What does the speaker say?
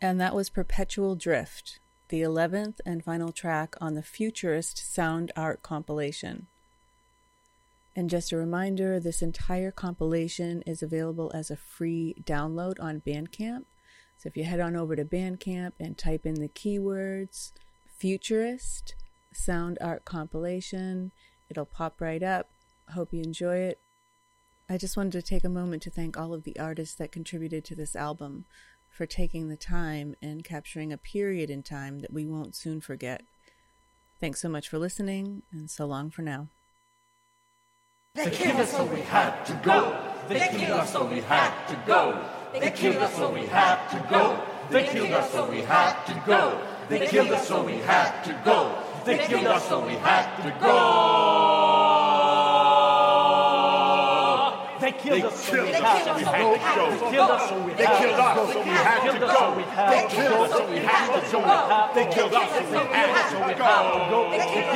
And that was Perpetual Drift, the 11th and final track on the Futurist Sound Art compilation. And just a reminder, this entire compilation is available as a free download on Bandcamp. So if you head on over to Bandcamp and type in the keywords Futurist Sound Art compilation, it'll pop right up. Hope you enjoy it. I just wanted to take a moment to thank all of the artists that contributed to this album for taking the time and capturing a period in time that we won't soon forget. Thanks so much for listening, and so long for now. They killed us so we had to go. They killed us so we had to go. They killed us so we had to go. They killed us so we had to go. They killed us so we had to go. They killed us so we had to go. They killed us so we had to go. They killed us so we had to go. They killed us so we had to go. They killed us so we had to go. They killed us so we had to go.